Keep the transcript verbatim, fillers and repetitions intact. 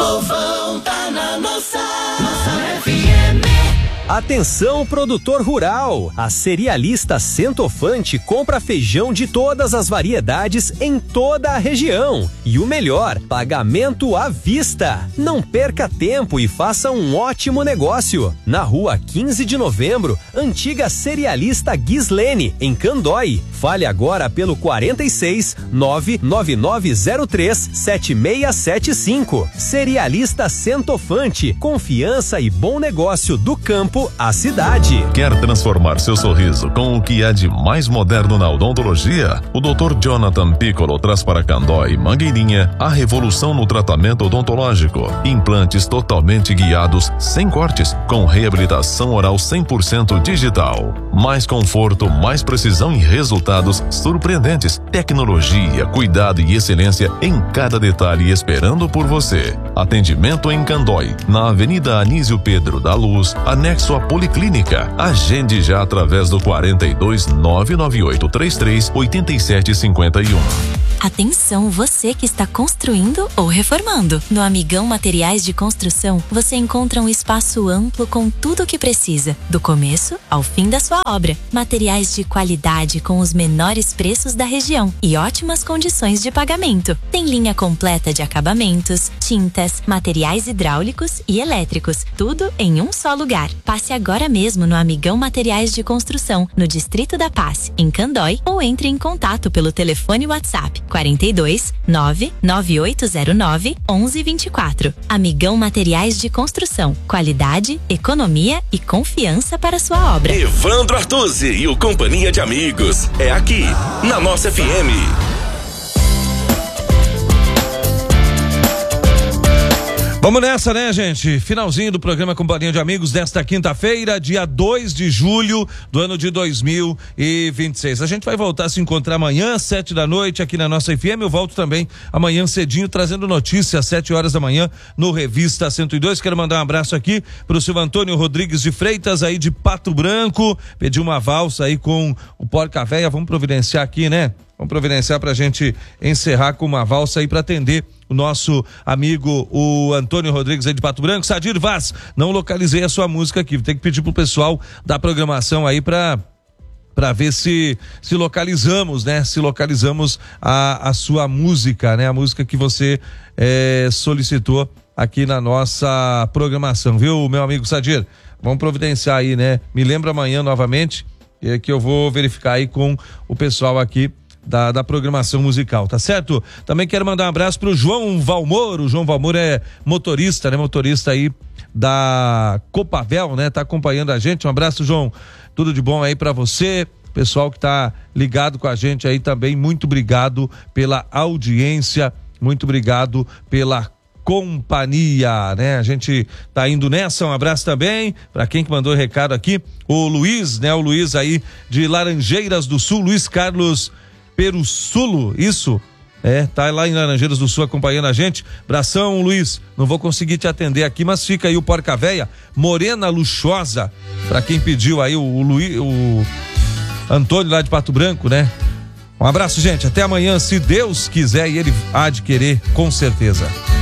povão tá na nossa, nossa F M. Atenção, produtor rural! A Cerealista Centofante compra feijão de todas as variedades em toda a região. E o melhor, pagamento à vista. Não perca tempo e faça um ótimo negócio. Na rua quinze de novembro, antiga Cerealista Gislene, em Candói. Fale agora pelo quarenta e seis, nove nove nove zero três, sete seis sete cinco. Cerealista Centofante, confiança e bom negócio do campo à cidade. Quer transformar seu sorriso com o que há de mais moderno na odontologia? O doutor Jonathan Piccolo traz para Candói e Mangueirinha a revolução no tratamento odontológico. Implantes totalmente guiados, sem cortes, com reabilitação oral cem por cento digital. Mais conforto, mais precisão e resultados surpreendentes. Tecnologia, cuidado e excelência em cada detalhe esperando por você. Atendimento em Candói, na Avenida Anísio Pedro da Luz, anexo à Policlínica. Agende já através do quarenta e dois, nove nove oito três três, oito sete cinco um. Atenção, você que está construindo ou reformando. No Amigão Materiais de Construção, você encontra um espaço amplo com tudo o que precisa, do começo ao fim da sua obra. Materiais de qualidade com os menores preços da região e ótimas condições de pagamento. Tem linha completa de acabamentos, tintas, materiais hidráulicos e elétricos, tudo em um só lugar. Passe agora mesmo no Amigão Materiais de Construção, no Distrito da Paz, em Candói, ou entre em contato pelo telefone WhatsApp quarenta e dois, nove nove oito zero nove, onze vinte e quatro. Amigão Materiais de Construção. Qualidade, economia e confiança para sua obra. Evandro Artuzzi e o Companhia de Amigos. É aqui, na nossa F M. Vamos nessa, né, gente? Finalzinho do programa Companhia de Amigos desta quinta-feira, dia dois de julho do ano de dois mil e vinte e seis. A gente vai voltar a se encontrar amanhã, sete da noite, aqui na nossa F M. Eu volto também amanhã cedinho, trazendo notícias, sete horas da manhã, no Revista cento e dois. Quero mandar um abraço aqui pro Silvio Antônio Rodrigues de Freitas, aí de Pato Branco. Pediu uma valsa aí com o Porca Véia. Vamos providenciar aqui, né? Vamos providenciar pra gente encerrar com uma valsa aí pra atender o nosso amigo, o Antônio Rodrigues aí de Pato Branco. Sadir Vaz, não localizei a sua música aqui, tem que pedir pro pessoal da programação aí pra, pra ver se, se localizamos, né? Se localizamos a, a sua música, né? A música que você é, solicitou aqui na nossa programação, viu, meu amigo Sadir? Vamos providenciar aí, né? Me lembra amanhã novamente, é, que eu vou verificar aí com o pessoal aqui Da, da programação musical, tá certo? Também quero mandar um abraço pro João Valmor. O João Valmor é motorista, né? Motorista aí da Copavel, né? Tá acompanhando a gente. Um abraço, João. Tudo de bom aí pra você. Pessoal que tá ligado com a gente aí também, muito obrigado pela audiência, muito obrigado pela companhia, né? A gente tá indo nessa, um abraço também para quem que mandou recado aqui, o Luiz, né? O Luiz aí de Laranjeiras do Sul, Luiz Carlos Perussulo, isso, é, tá lá em Laranjeiras do Sul acompanhando a gente. Abração, Luiz, não vou conseguir te atender aqui, mas fica aí o Porca Véia, Morena Luxosa, pra quem pediu aí, o, o Luiz, o Antônio lá de Pato Branco, né? Um abraço, gente, até amanhã, se Deus quiser, e ele há de querer, com certeza.